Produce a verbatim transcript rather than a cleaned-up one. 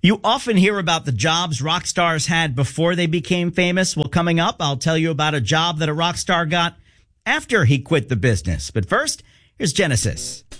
You often hear about the jobs rock stars had before they became famous. Well, coming up, I'll tell you about a job that a rock star got after he quit the business. But first, here's Genesis.